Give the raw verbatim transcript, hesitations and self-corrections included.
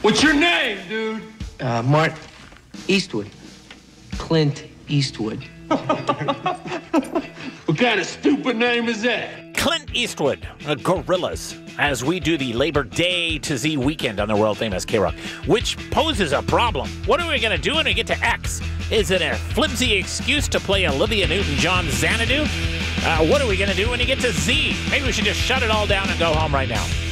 What's your name, dude? Uh, Mart Eastwood. Clint Eastwood. What kind of stupid name is that? Clint Eastwood, uh, Gorillas, as we do the Labor Day to Z weekend on the world-famous K-Rock, which poses a problem. What are we going to do when we get to X? Is it a flimsy excuse to play Olivia Newton-John Xanadu? Uh, what are we going to do when you get to Z? Maybe we should just shut it all down and go home right now.